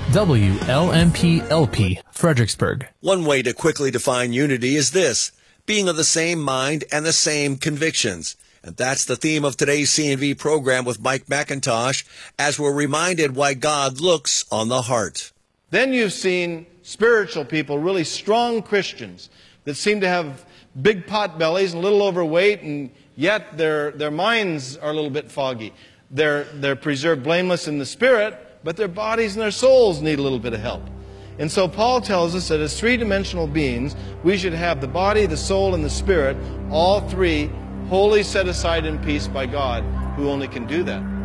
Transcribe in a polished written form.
WLMP-LP, Fredericksburg. One way to quickly define unity is this: being of the same mind and the same convictions. And that's the theme of today's CNV program with Mike McIntosh, as we're reminded why God looks on the heart. Then you've seen spiritual people, really strong Christians, that seem to have big pot bellies and a little overweight, and yet their minds are a little bit foggy. They're preserved blameless in the spirit, but their bodies and their souls need a little bit of help. And so Paul tells us that as three-dimensional beings, we should have the body, the soul, and the spirit, all three wholly set aside in peace by God, who only can do that.